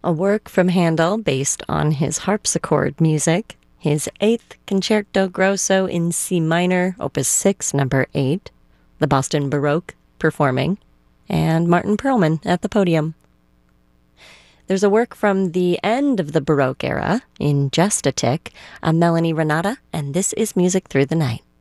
a work from Handel based on his harpsichord music, his Eighth Concerto Grosso in C minor, Opus 6, number 8, the Boston Baroque performing, and Martin Perlman at the podium. There's a work from the end of the Baroque era, in Just a Tick, Melanie Renata, and this is Music Through the Night.